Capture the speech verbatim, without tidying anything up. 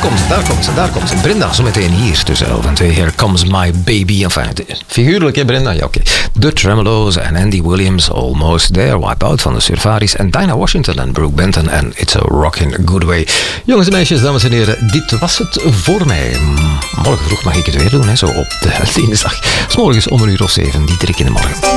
komt ze, daar komt ze, daar komt ze. Brenda, zometeen hier tussen elf en twee. Here comes my baby. Enfin, figuurlijk, hè, Brenda? Ja, oké. Okay. De Tremelo's en Andy Williams, Almost There, Wipeout van de Surfaris en Dinah Washington en Brooke Benton en It's a Rockin' Good Way. Jongens en meisjes, dames en heren, dit was het voor mij. Morgen vroeg mag ik het weer doen, hè, zo op de dinsdag. 's Morgens om een uur of zeven, die drie in de morgen.